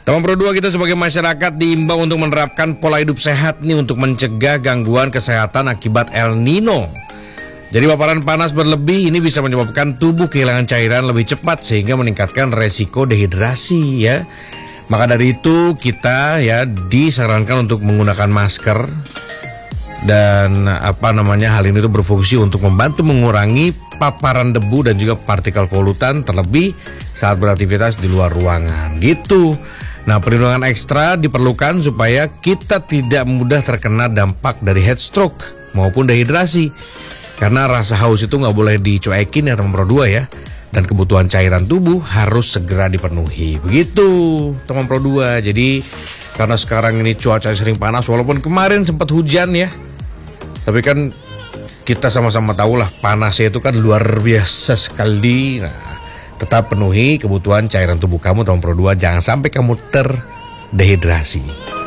Teman Pro 2, kita sebagai masyarakat diimbau untuk menerapkan pola hidup sehat nih untuk mencegah gangguan kesehatan akibat El Nino. Jadi paparan panas berlebih ini bisa menyebabkan tubuh kehilangan cairan lebih cepat sehingga meningkatkan resiko dehidrasi ya. Maka dari itu kita ya disarankan untuk menggunakan masker dan hal ini tuh berfungsi untuk membantu mengurangi paparan debu dan juga partikel polutan terlebih saat beraktivitas di luar ruangan gitu. Nah, perlindungan ekstra diperlukan supaya kita tidak mudah terkena dampak dari heat stroke maupun dehidrasi. Karena rasa haus itu nggak boleh dicuekin ya teman Pro 2 ya. Dan kebutuhan cairan tubuh harus segera dipenuhi. Begitu teman Pro 2. Jadi karena sekarang ini cuaca sering panas walaupun kemarin sempat hujan ya. Tapi kan kita sama-sama tahu lah panasnya itu kan luar biasa sekali. Nah, tetap penuhi kebutuhan cairan tubuh kamu teman Pro 2. Jangan sampai kamu terdehidrasi.